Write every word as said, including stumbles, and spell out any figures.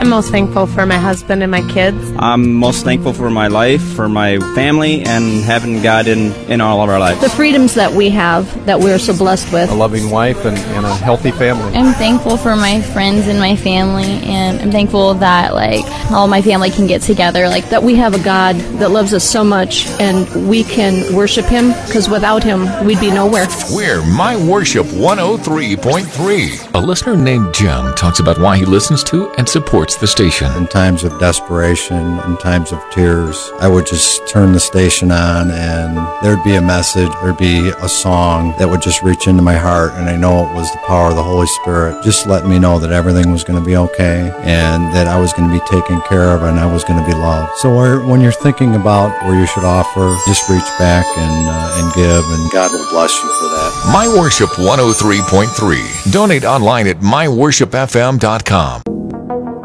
I'm most thankful for my husband and my kids. I'm most thankful for my life, for my family, and having God in, in all of our lives. The freedoms that we have, that we're so blessed with. A loving wife and, and a healthy family. I'm thankful for my friends and my family, and I'm thankful that, like, all my family can get together. Like, that we have a God that loves us so much, and we can worship Him, because without Him, we'd be nowhere. We're My Worship one oh three point three. A listener named Jim talks about why he listens to and supports the station. In times of desperation, in times of tears, I would just turn the station on and there'd be a message, there'd be a song that would just reach into my heart, and I know it was the power of the Holy Spirit just letting me know that everything was going to be okay and that I was going to be taken care of and I was going to be loved. So when you're thinking about where you should offer, just reach back and, uh, and give, and God will bless you for that. My Worship one oh three point three. Donate online at my worship f m dot com.